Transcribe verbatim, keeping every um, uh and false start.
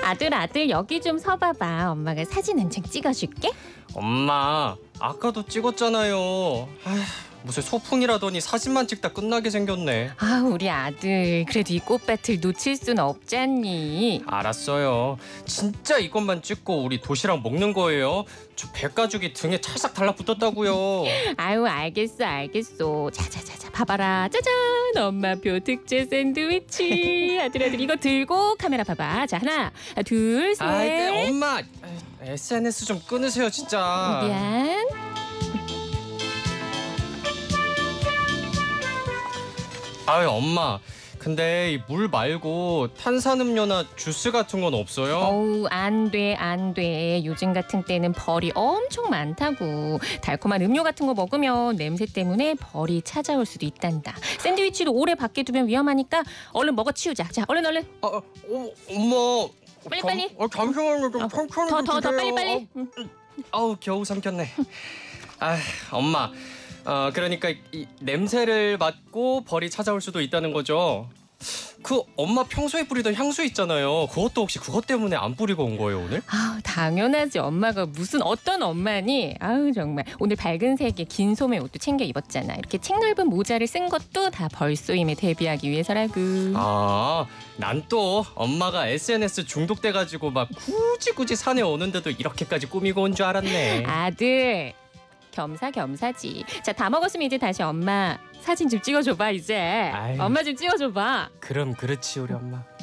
아들 아들 여기 좀 서봐봐. 엄마가 사진 한 장 찍어줄게. 엄마, 아까도 찍었잖아요. 아휴, 무슨 소풍이라더니 사진만 찍다 끝나게 생겼네. 아 우리 아들 그래도 이 꽃밭을 놓칠 순 없잖니. 알았어요. 진짜 이것만 찍고 우리 도시락 먹는 거예요. 저 백가죽이 등에 찰싹 달라붙었다고요. 아유 알겠어 알겠어. 자자자자 봐봐라. 짜잔 엄마표 특제 샌드위치. 아들 아들 이거 들고 카메라 봐봐. 자 하나 둘 셋. 아, 네, 엄마, 에스엔에스 좀 끊으세요 진짜. 미안. 아유 엄마, 근데 이 물 말고 탄산음료나 주스 같은 건 없어요? 어우 안 돼 안 돼. 요즘 같은 때는 벌이 엄청 많다고. 달콤한 음료 같은 거 먹으면 냄새 때문에 벌이 찾아올 수도 있단다. 샌드위치도 오래 밖에 두면 위험하니까 얼른 먹어 치우자. 자 얼른 얼른. 아, 어, 엄마. 빨리, 잠- 빨리. 어, 잠시만요. 좀 어, 천천히 더 더 더 주세요. 빨리 빨리. 응. 아우 겨우 삼켰네. 아 엄마, 어 그러니까 이 냄새를 맡고 벌이 찾아올 수도 있다는 거죠. 그 엄마 평소에 뿌리던 향수 있잖아요. 그것도 혹시 그것 때문에 안 뿌리고 온 거예요 오늘? 아우 당연하지. 엄마가 무슨 어떤 엄마니. 아우 정말 오늘 밝은 색의 긴 소매 옷도 챙겨 입었잖아. 이렇게 책 넓은 모자를 쓴 것도 다 벌쏘임에 대비하기 위해서라고. 아, 난 또 엄마가 에스엔에스 중독돼가지고 막 굳이 굳이 산에 오는데도 이렇게까지 꾸미고 온 줄 알았네. 아들 겸사겸사지. 자 다 먹었으면 이제 다시 엄마 사진 좀 찍어줘봐 이제. 아유. 엄마 좀 찍어줘봐. 그럼 그렇지 우리 엄마.